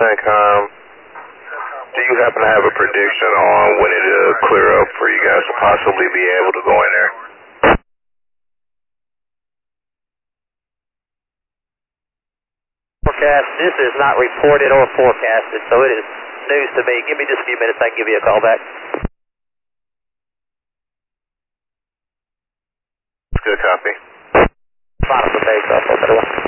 CENTCOM. Do you happen to have a prediction on when it'll clear up for you guys to possibly be able to go in there? Forecast, this is not reported or forecasted, so it is news to me. Give me just a few minutes, I can give you a call back. Good copy. Final for takeoff,